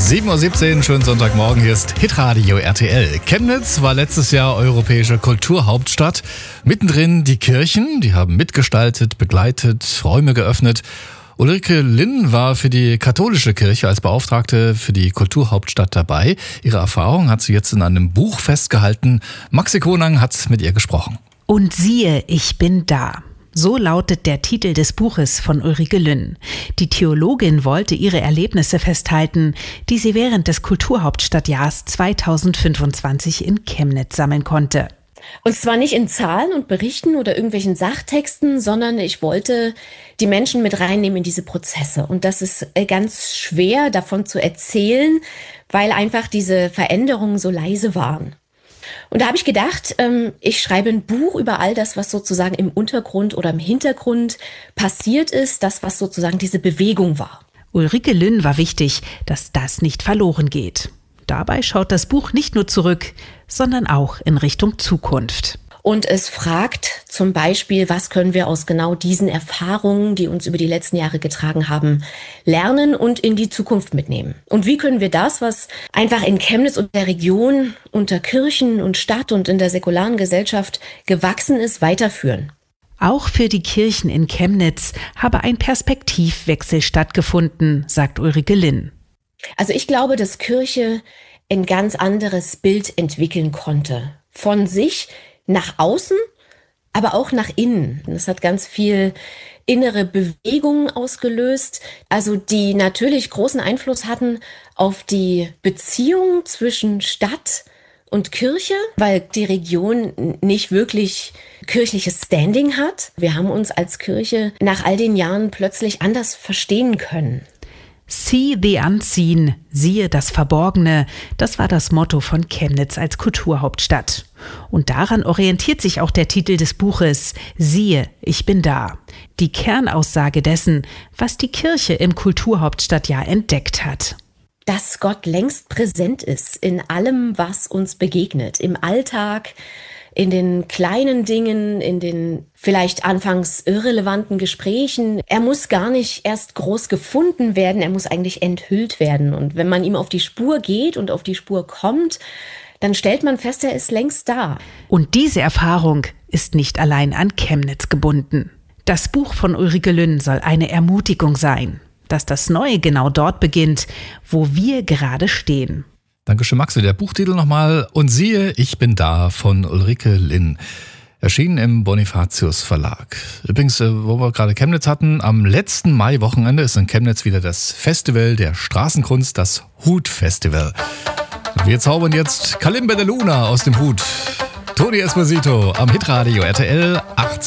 7:17 Uhr, schönen Sonntagmorgen, hier ist Hitradio RTL. Chemnitz war letztes Jahr europäische Kulturhauptstadt. Mittendrin die Kirchen, die haben mitgestaltet, begleitet, Räume geöffnet. Ulrike Linn war für die katholische Kirche als Beauftragte für die Kulturhauptstadt dabei. Ihre Erfahrung hat sie jetzt in einem Buch festgehalten. Maxi Konang hat mit ihr gesprochen. Und siehe, ich bin da. So lautet der Titel des Buches von Ulrike Linn. Die Theologin wollte ihre Erlebnisse festhalten, die sie während des Kulturhauptstadtjahrs 2025 in Chemnitz sammeln konnte. Und zwar nicht in Zahlen und Berichten oder irgendwelchen Sachtexten, sondern ich wollte die Menschen mit reinnehmen in diese Prozesse. Und das ist ganz schwer davon zu erzählen, weil einfach diese Veränderungen so leise waren. Und da habe ich gedacht, ich schreibe ein Buch über all das, was sozusagen im Untergrund oder im Hintergrund passiert ist, das, was sozusagen diese Bewegung war. Ulrike Linn war wichtig, dass das nicht verloren geht. Dabei schaut das Buch nicht nur zurück, sondern auch in Richtung Zukunft. Und es fragt zum Beispiel, was können wir aus genau diesen Erfahrungen, die uns über die letzten Jahre getragen haben, lernen und in die Zukunft mitnehmen? Und wie können wir das, was einfach in Chemnitz und der Region unter Kirchen und Stadt und in der säkularen Gesellschaft gewachsen ist, weiterführen? Auch für die Kirchen in Chemnitz habe ein Perspektivwechsel stattgefunden, sagt Ulrike Linn. Also ich glaube, dass Kirche ein ganz anderes Bild entwickeln konnte. Von sich nach außen, aber auch nach innen. Das hat ganz viel innere Bewegungen ausgelöst, also die natürlich großen Einfluss hatten auf die Beziehung zwischen Stadt und Kirche, weil die Region nicht wirklich kirchliches Standing hat. Wir haben uns als Kirche nach all den Jahren plötzlich anders verstehen können. See the Unseen, siehe das Verborgene, das war das Motto von Chemnitz als Kulturhauptstadt. Und daran orientiert sich auch der Titel des Buches, Siehe, ich bin da. Die Kernaussage dessen, was die Kirche im Kulturhauptstadtjahr entdeckt hat. Dass Gott längst präsent ist in allem, was uns begegnet, im Alltag, in den kleinen Dingen, in den vielleicht anfangs irrelevanten Gesprächen. Er muss gar nicht erst groß gefunden werden, er muss eigentlich enthüllt werden. Und wenn man ihm auf die Spur geht und auf die Spur kommt, dann stellt man fest, er ist längst da. Und diese Erfahrung ist nicht allein an Chemnitz gebunden. Das Buch von Ulrike Linn soll eine Ermutigung sein, dass das Neue genau dort beginnt, wo wir gerade stehen. Dankeschön, Maxi. Der Buchtitel nochmal. Und siehe, ich bin da von Ulrike Linn. Erschienen im Bonifatius Verlag. Übrigens, wo wir gerade Chemnitz hatten, am letzten Mai-Wochenende ist in Chemnitz wieder das Festival der Straßenkunst, das Hut-Festival. Und wir zaubern jetzt Kalimba de Luna aus dem Hut. Tony Esposito am Hitradio RTL 18.